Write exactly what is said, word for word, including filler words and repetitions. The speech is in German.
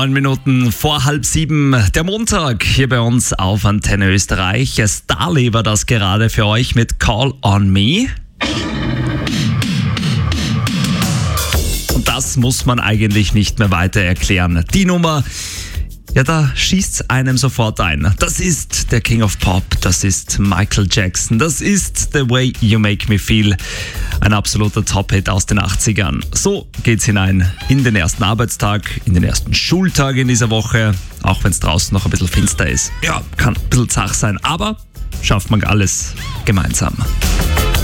Neun Minuten vor halb sieben, der Montag hier bei uns auf Antenne Österreich. Starley war das gerade für euch mit Call on Me. Und das muss man eigentlich nicht mehr weiter erklären. Die Nummer, ja, da schießt's einem sofort ein. Das ist der King of Pop, das ist Michael Jackson, das ist The Way You Make Me Feel. Ein absoluter Top-Hit aus den achtzigern. So geht's hinein in den ersten Arbeitstag, in den ersten Schultag in dieser Woche, auch wenn es draußen noch ein bisschen finster ist. Ja, kann ein bisschen zach sein, aber schafft man alles gemeinsam.